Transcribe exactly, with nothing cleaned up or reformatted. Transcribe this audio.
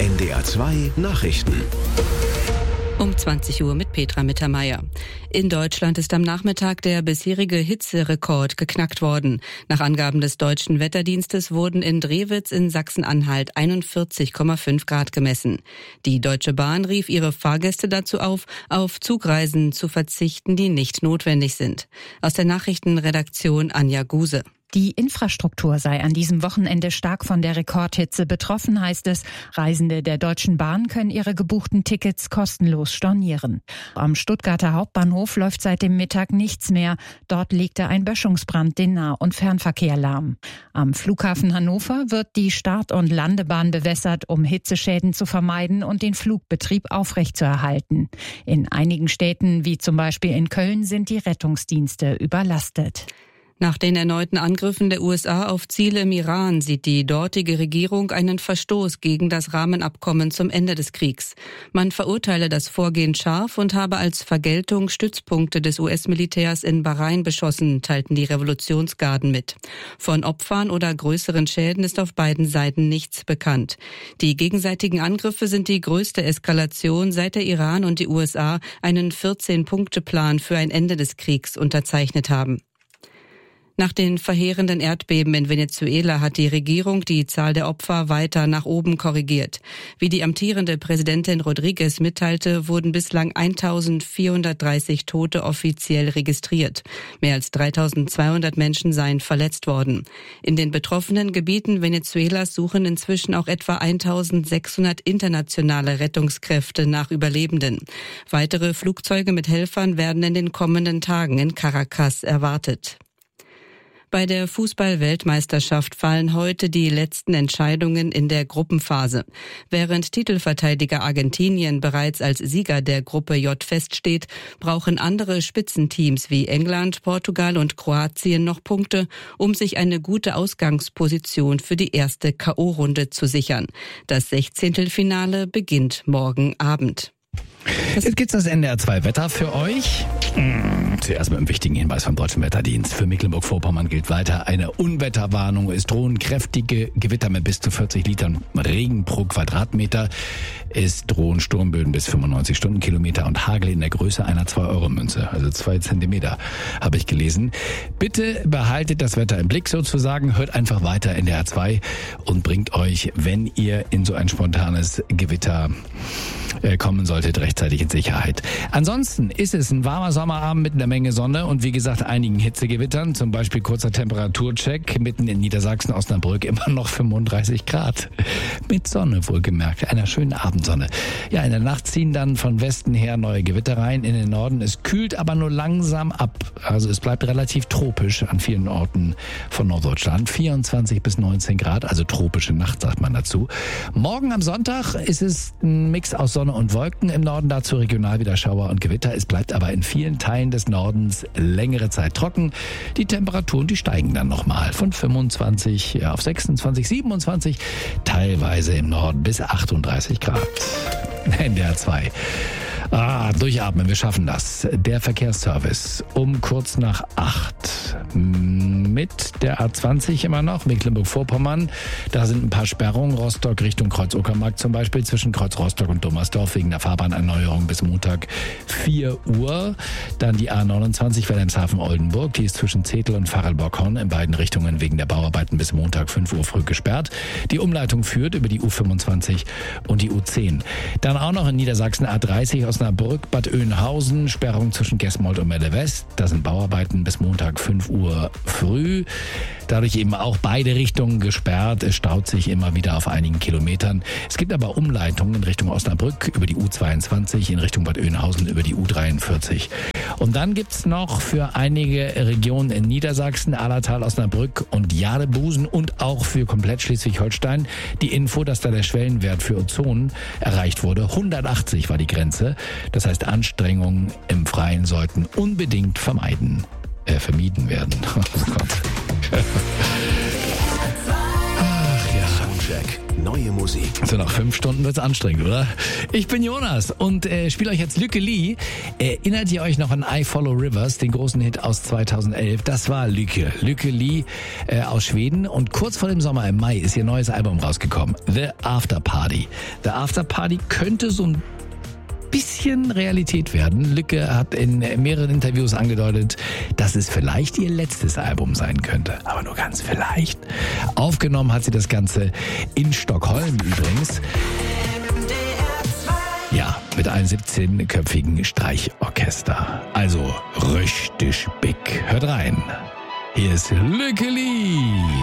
N D R zwei Nachrichten. Um zwanzig Uhr mit Petra Mittermeier. In Deutschland ist am Nachmittag der bisherige Hitzerekord geknackt worden. Nach Angaben des Deutschen Wetterdienstes wurden in Drewitz in Sachsen-Anhalt einundvierzig Komma fünf Grad gemessen. Die Deutsche Bahn rief ihre Fahrgäste dazu auf, auf Zugreisen zu verzichten, die nicht notwendig sind. Aus der Nachrichtenredaktion Anja Guse. Die Infrastruktur sei an diesem Wochenende stark von der Rekordhitze betroffen, heißt es. Reisende der Deutschen Bahn können ihre gebuchten Tickets kostenlos stornieren. Am Stuttgarter Hauptbahnhof läuft seit dem Mittag nichts mehr. Dort legte ein Böschungsbrand den Nah- und Fernverkehr lahm. Am Flughafen Hannover wird die Start- und Landebahn bewässert, um Hitzeschäden zu vermeiden und den Flugbetrieb aufrechtzuerhalten. In einigen Städten, wie zum Beispiel in Köln, sind die Rettungsdienste überlastet. Nach den erneuten Angriffen der U S A auf Ziele im Iran sieht die dortige Regierung einen Verstoß gegen das Rahmenabkommen zum Ende des Kriegs. Man verurteile das Vorgehen scharf und habe als Vergeltung Stützpunkte des U S-Militärs in Bahrain beschossen, teilten die Revolutionsgarden mit. Von Opfern oder größeren Schäden ist auf beiden Seiten nichts bekannt. Die gegenseitigen Angriffe sind die größte Eskalation, seit der Iran und die U S A einen vierzehn-Punkte-Plan für ein Ende des Kriegs unterzeichnet haben. Nach den verheerenden Erdbeben in Venezuela hat die Regierung die Zahl der Opfer weiter nach oben korrigiert. Wie die amtierende Präsidentin Rodriguez mitteilte, wurden bislang eintausendvierhundertdreißig Tote offiziell registriert. Mehr als dreitausendzweihundert Menschen seien verletzt worden. In den betroffenen Gebieten Venezuelas suchen inzwischen auch etwa eintausendsechshundert internationale Rettungskräfte nach Überlebenden. Weitere Flugzeuge mit Helfern werden in den kommenden Tagen in Caracas erwartet. Bei der Fußball-Weltmeisterschaft fallen heute die letzten Entscheidungen in der Gruppenphase. Während Titelverteidiger Argentinien bereits als Sieger der Gruppe J feststeht, brauchen andere Spitzenteams wie England, Portugal und Kroatien noch Punkte, um sich eine gute Ausgangsposition für die erste K O-Runde zu sichern. Das Sechzehntelfinale beginnt morgen Abend. Jetzt gibt's das N D R zwei Wetter für euch. Zuerst mit einem wichtigen Hinweis vom Deutschen Wetterdienst. Für Mecklenburg-Vorpommern gilt weiter eine Unwetterwarnung. Es drohen kräftige Gewitter mit bis zu vierzig Litern Regen pro Quadratmeter. Es drohen Sturmböen bis fünfundneunzig Stundenkilometer und Hagel in der Größe einer zwei Euro Münze. Also zwei Zentimeter, habe ich gelesen. Bitte behaltet das Wetter im Blick sozusagen. Hört einfach weiter N D R zwei und bringt euch, wenn ihr in so ein spontanes Gewitter äh, kommen solltet, rechtzeitig in Sicherheit. Ansonsten ist es ein warmer Sommerabend mit einer Menge Sonne und wie gesagt einigen Hitzegewittern, zum Beispiel kurzer Temperaturcheck, mitten in Niedersachsen, Osnabrück immer noch fünfunddreißig Grad. Mit Sonne wohlgemerkt, einer schönen Abendsonne. Ja, in der Nacht ziehen dann von Westen her neue Gewitter rein in den Norden. Es kühlt aber nur langsam ab. Also es bleibt relativ tropisch an vielen Orten von Norddeutschland. vierundzwanzig bis neunzehn Grad, also tropische Nacht sagt man dazu. Morgen am Sonntag ist es ein Mix aus Sonne und Wolken. Im Norden dazu regional wieder Schauer und Gewitter. Es bleibt aber in vielen Teilen des Nordens längere Zeit trocken. Die Temperaturen, die steigen dann nochmal von fünfundzwanzig ja, auf sechsundzwanzig, siebenundzwanzig, teilweise im Norden bis achtunddreißig Grad. N D R zwei. Ah, durchatmen, wir schaffen das. Der Verkehrsservice um kurz nach acht. Mit der A zwanzig immer noch, Mecklenburg-Vorpommern. Da sind ein paar Sperrungen. Rostock Richtung Kreuz-Uckermark zum Beispiel, zwischen Kreuz Rostock und Dommersdorf wegen der Fahrbahnerneuerung bis Montag vier Uhr. Dann die A neunundzwanzig Wilhelmshaven-Oldenburg. Die ist zwischen Zetel und Farelborghorn in beiden Richtungen wegen der Bauarbeiten bis Montag fünf Uhr früh gesperrt. Die Umleitung führt über die U fünfundzwanzig und die U zehn. Dann auch noch in Niedersachsen A dreißig Osnabrück, Bad Oeynhausen, Sperrung zwischen Gesmold und Melle West. Da sind Bauarbeiten bis Montag fünf Uhr früh. Dadurch eben auch beide Richtungen gesperrt. Es staut sich immer wieder auf einigen Kilometern. Es gibt aber Umleitungen in Richtung Osnabrück über die U zweiundzwanzig, in Richtung Bad Oeynhausen über die U dreiundvierzig. Und dann gibt's noch für einige Regionen in Niedersachsen, Ahlertal, Osnabrück und Jadebusen und auch für komplett Schleswig-Holstein die Info, dass da der Schwellenwert für Ozon erreicht wurde. hundertachtzig war die Grenze. Das heißt, Anstrengungen im Freien sollten unbedingt vermeiden, äh, vermieden werden. Oh Gott. Ach ja. Soundcheck. neue Musik. So nach fünf Stunden wird's anstrengend, oder? Ich bin Jonas und äh, spiele euch jetzt Lykke Li. Erinnert ihr euch noch an I Follow Rivers, den großen Hit aus zweitausendelf? Das war Lykke. Lykke Li äh, aus Schweden. Und kurz vor dem Sommer im Mai ist ihr neues Album rausgekommen. The After Party. The After Party könnte so ein bisschen Realität werden. Lykke hat in mehreren Interviews angedeutet, dass es vielleicht ihr letztes Album sein könnte. Aber nur ganz vielleicht. Aufgenommen hat sie das Ganze in Stockholm übrigens. Ja, mit einem siebzehnköpfigen Streichorchester. Also richtig big. Hört rein. Hier ist Lykke Li.